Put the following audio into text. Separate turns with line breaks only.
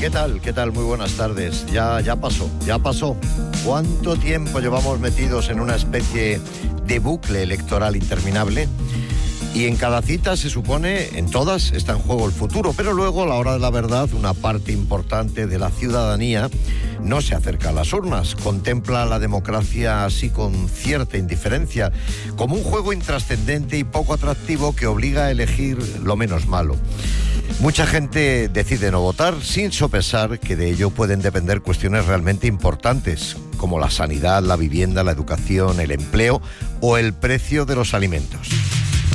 ¿Qué tal? ¿Qué tal? Muy buenas tardes. Ya pasó. ¿Cuánto tiempo llevamos metidos en una especie de bucle electoral interminable? Y en cada cita se supone, en todas, está en juego el futuro, pero luego, a la hora de la verdad, una parte importante de la ciudadanía no se acerca a las urnas, contempla la democracia así con cierta indiferencia, como un juego intrascendente y poco atractivo que obliga a elegir lo menos malo. Mucha gente decide no votar sin sopesar que de ello pueden depender cuestiones realmente importantes, como la sanidad, la vivienda, la educación, el empleo o el precio de los alimentos.